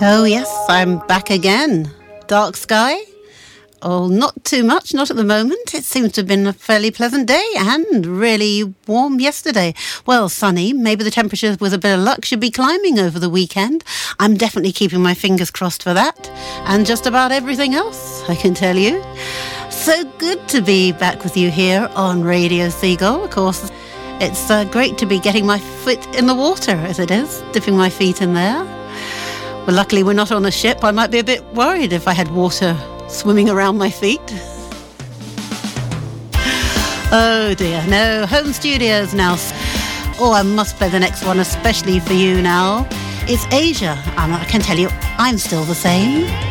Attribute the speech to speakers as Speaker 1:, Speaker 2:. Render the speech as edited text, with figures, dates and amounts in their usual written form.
Speaker 1: Oh yes, I'm back again. Dark sky? Oh, not too much, not at the moment. It seems to have been a fairly pleasant day and really warm yesterday. Well, sunny. Maybe the temperatures, with a bit of luck, should be climbing over the weekend. I'm definitely keeping my fingers crossed for that. And just about everything else, I can tell you. So good to be back with you here on Radio Seagull. Of course, it's great to be getting my foot in the water, as it is, dipping my feet in there. Well, luckily we're not on a ship. I might be a bit worried if I had water swimming around my feet. Oh dear, no, home studios now. Oh, I must play the next one, especially for you now. It's Asia, and I can tell you, I'm still the same.